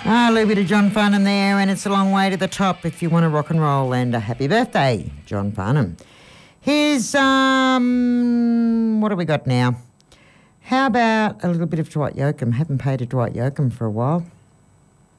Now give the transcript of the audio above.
Ah, a little bit of John Farnham there, and it's a long way to the top if you want to rock and roll. And a happy birthday, John Farnham. Here's, what have we got now? How about a little bit of Dwight Yoakam? Haven't paid a Dwight Yoakam for a while.